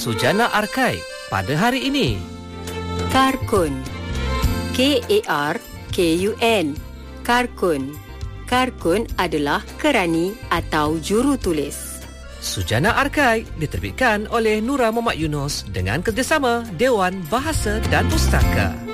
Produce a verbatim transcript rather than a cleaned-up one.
Sujana Arkai pada hari ini. Karkun. K A R K U N. Karkun. Karkun adalah kerani atau jurutulis. Sujana Arkai diterbitkan oleh Nura Muhammad Yunus dengan kerjasama Dewan Bahasa dan Pustaka.